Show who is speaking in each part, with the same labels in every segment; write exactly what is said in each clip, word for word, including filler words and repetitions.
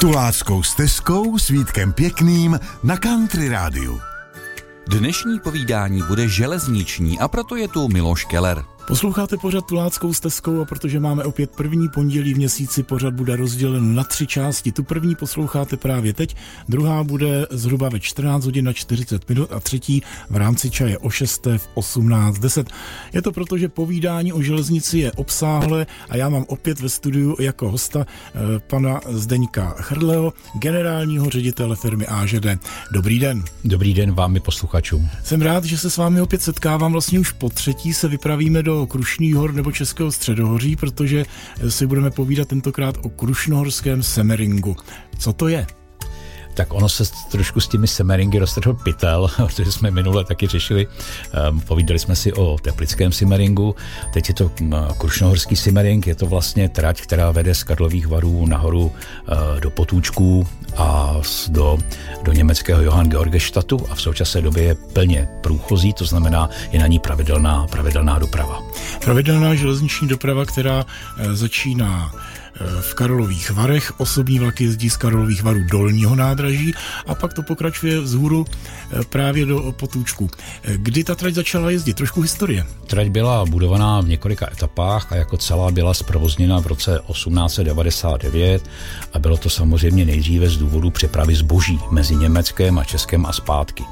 Speaker 1: Tuláckou stezkou s Vítkem Pěkným na Country Rádiu.
Speaker 2: Dnešní povídání bude železniční a proto je tu Miloš Keller.
Speaker 3: Posloucháte pořad Tuláckou stezkou a protože máme opět první pondělí v měsíci, pořad bude rozdělen na tři části. Tu první posloucháte právě teď, druhá bude zhruba ve čtrnáct hodin na čtyřicet minut a třetí v rámci čaje o šesté v osmnáct deset. Je to proto, že povídání o železnici je obsáhlé a já mám opět ve studiu jako hosta eh, pana Zdeňka Chrleho, generálního ředitele firmy A Ž D. Dobrý den.
Speaker 4: Dobrý den vám i posluchačům.
Speaker 3: Jsem rád, že se s vámi opět setkávám, vlastně už po třetí se vypravíme do Krušných hor nebo Českého středohoří, protože si budeme povídat tentokrát o krušnohorském semeringu. Co to je?
Speaker 4: Tak ono se trošku s těmi semeringy roztrhl pytel, protože jsme minule taky řešili, um, povídali jsme si o teplickém semeringu, teď je to um, krušnohorský semering, je to vlastně trať, která vede z Karlových Varů nahoru uh, do Potůčků a do, do německého Johann Georgesstadtu a v současné době je plně průchozí, to znamená, je na ní pravidelná, pravidelná doprava.
Speaker 3: Pravidelná železniční doprava, která uh, začíná v Karlových Varech, osobní vlaky jezdí z Karlových Varů dolního nádraží a pak to pokračuje vzhůru právě do Potůčku. Kdy ta trať začala jezdit? Trošku historie.
Speaker 4: Trať byla budovaná v několika etapách a jako celá byla zprovozněna v roce osmnáct set devadesát devět a bylo to samozřejmě nejdříve z důvodu přepravy zboží mezi Německem a Českem a zpátky.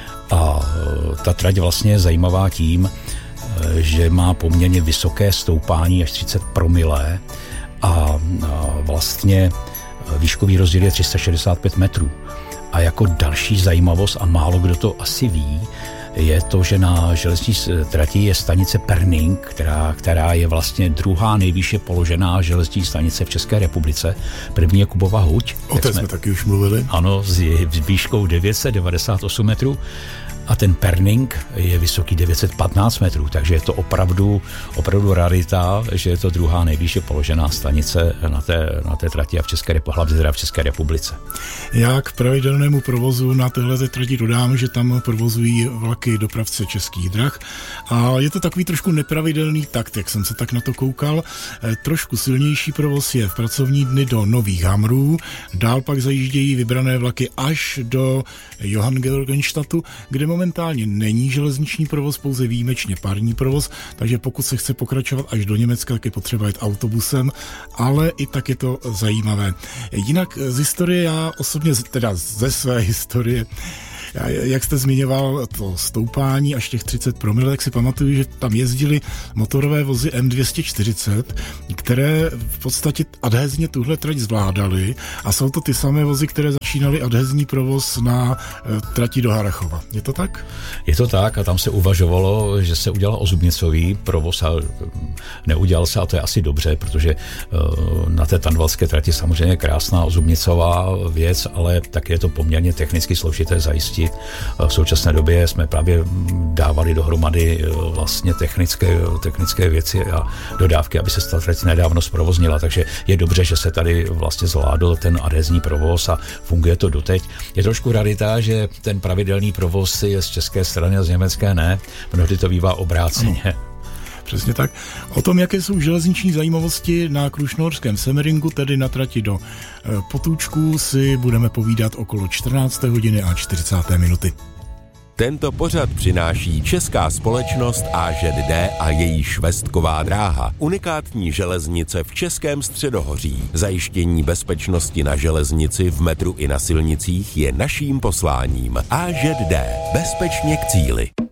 Speaker 4: A ta trať vlastně je zajímavá tím, že má poměrně vysoké stoupání až třicet promile a vlastně výškový rozdíl je tři sta šedesát pět metrů. A jako další zajímavost, a málo kdo to asi ví, je to, že na železniční trati je stanice Perning, která, která je vlastně druhá nejvýše položená železniční stanice v České republice. První je Kubova huť.
Speaker 3: O té jsme, jsme taky už mluvili.
Speaker 4: Ano, s výškou devět set devadesát osm metrů. A ten Perning je vysoký devět set patnáct metrů, takže je to opravdu, opravdu rarita, že je to druhá nejvýše položená stanice na té, na té trati a v České republice, hlavně v České republice.
Speaker 3: Já k pravidelnému provozu na téhle trati dodám, že tam provozují vlaky dopravce Českých drah a je to takový trošku nepravidelný takt, jak jsem se tak na to koukal. E, trošku silnější provoz je v pracovní dny do Nových Hamrů, dál pak zajíždějí vybrané vlaky až do Johann Georgenstadtu, kde momentálně není železniční provoz, pouze výjimečně pární provoz, takže pokud se chce pokračovat až do Německa, tak je potřeba jít autobusem, ale i tak je to zajímavé. Jinak z historie, já osobně, teda ze své historie, jak jste zmiňoval to stoupání až těch třicet promile, tak si pamatuju, že tam jezdili motorové vozy M dvě stě čtyřicet, které v podstatě adhezně tuhle trať zvládaly a jsou to ty samé vozy, které začínaly adhezní provoz na trati do Harrachova. Je to tak?
Speaker 4: Je to tak a tam se uvažovalo, že se udělal ozubnicový provoz a neudělal se a to je asi dobře, protože na té Tanvalské trati samozřejmě krásná ozubnicová věc, ale taky je to poměrně technicky složité zajistit. V současné době jsme právě dávali dohromady vlastně technické, technické věci a dodávky, aby se ta trať nedávno zprovoznila, takže je dobře, že se tady vlastně zvládl ten adhezní provoz a funguje to doteď. Je trošku rarita, že ten pravidelný provoz je z české strany a z německé ne, mnohdy to bývá obráceně. Ano.
Speaker 3: Přesně tak. O tom, jaké jsou železniční zajímavosti na krušnohorském semeringu, tedy na trati do Potůčků, si budeme povídat okolo čtrnácté hodiny a čtyřicáté minuty.
Speaker 5: Tento pořad přináší česká společnost A Ž D a její švestková dráha. Unikátní železnice v Českém středohoří. Zajištění bezpečnosti na železnici, v metru i na silnicích je naším posláním. A Ž D. Bezpečně k cíli.